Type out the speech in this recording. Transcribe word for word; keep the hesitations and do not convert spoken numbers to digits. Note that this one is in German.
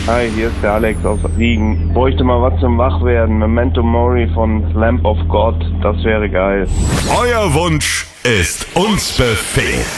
Hi, hier ist der Alex aus Wiegen. Bräuchte mal was zum Wachwerden. Memento Mori von Lamb of God. Das wäre geil. Euer Wunsch ist uns Befehl.